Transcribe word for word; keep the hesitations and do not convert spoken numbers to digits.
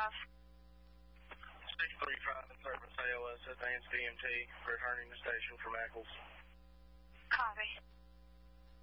five. six three five in service A L S, advanced D M T, returning to station from Eccles. Copy.